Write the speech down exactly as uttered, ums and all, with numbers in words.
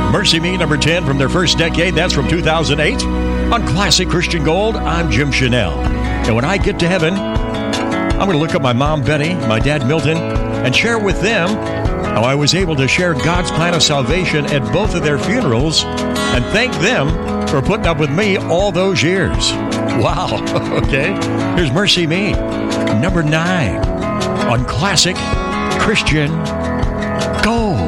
Mercy Me, number ten from their first decade. That's from two thousand eight. On Classic Christian Gold, I'm Jim Chanel. And when I get to heaven, I'm going to look up my mom, Betty, my dad, Milton, and share with them how I was able to share God's plan of salvation at both of their funerals and thank them for putting up with me all those years. Wow. Okay. Here's Mercy Me, number nine on Classic Christian Gold.